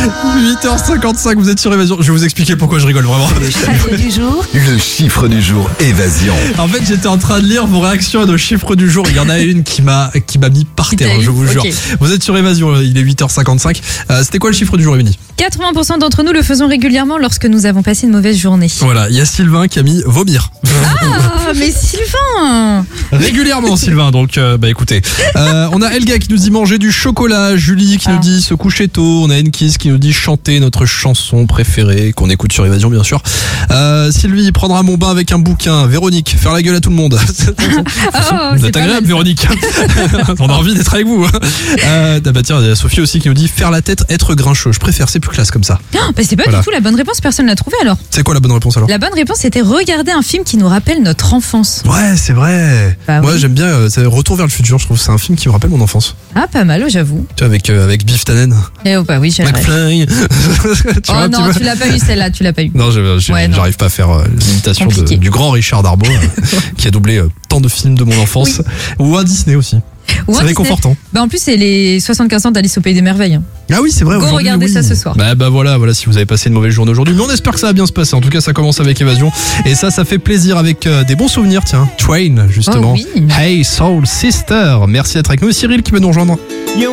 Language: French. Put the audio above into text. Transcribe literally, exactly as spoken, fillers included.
huit heures cinquante-cinq, vous êtes sur Évasion. Je vais vous expliquer pourquoi je rigole vraiment. Le chiffre du jour. Le chiffre du jour, Évasion. En fait, j'étais en train de lire vos réactions à nos chiffres du jour. Il y en a une qui m'a qui m'a mis par terre, je vous jure. Okay. Vous êtes sur Évasion, il est huit heures cinquante-cinq. Euh, c'était quoi le chiffre du jour, Émilie? quatre-vingts pour cent d'entre nous le faisons régulièrement lorsque nous avons passé une mauvaise journée. Voilà, il y a Sylvain qui a mis vomir. Ah, mais Sylvain! Régulièrement, Sylvain, donc euh, bah écoutez. Euh, on a Elga qui nous dit manger du chocolat, Julie qui ah. nous dit se coucher tôt, on a Enkis qui nous dit chanter notre chanson préférée, qu'on écoute sur Évasion bien sûr. Euh, Sylvie prendra mon bain avec un bouquin, Véronique faire la gueule à tout le monde. Oh, vous êtes agréable, Véronique. On a envie d'être avec vous. Euh, bah tiens, il y a Sophie aussi qui nous dit faire la tête, être grincheux. Je préfère, c'est plus classe comme ça. Oh, bah c'est pas Voilà. du tout la bonne réponse, personne l'a trouvé alors. C'est quoi la bonne réponse alors? La bonne réponse c'était regarder un film qui nous rappelle notre enfance. Ouais, c'est vrai. Bah Moi, oui. j'aime bien euh, c'est Retour vers le futur. Je trouve que c'est un film qui me rappelle mon enfance. Ah, pas mal, j'avoue. Tu vois, avec euh, avec Biff Tannen, Eh oh, bah oui, j'ai McFly. tu Oh vois, un petit non, peu tu l'as pas eu celle-là, tu l'as pas eu. Non, je- je- Ouais, non. j'arrive pas à faire euh, l'imitation de- Compliqué. du grand Richard Darbois euh, qui a doublé euh, tant de films de mon enfance. Ou un Disney aussi. Ou un C'est Disney. réconfortant. Bah en plus c'est les soixante-quinze ans d'Alice au Pays des Merveilles. hein. Ah oui, c'est vrai. Go aujourd'hui, regarder oui. ça ce soir. Bah, bah voilà, voilà, si vous avez passé une mauvaise journée aujourd'hui. Mais on espère que ça va bien se passer. En tout cas, ça commence avec Évasion. Et ça, ça fait plaisir avec euh, des bons souvenirs. Tiens, Train, justement. Oh oui. Hey Soul Sister. Merci d'être avec nous. Cyril qui veut nous rejoindre.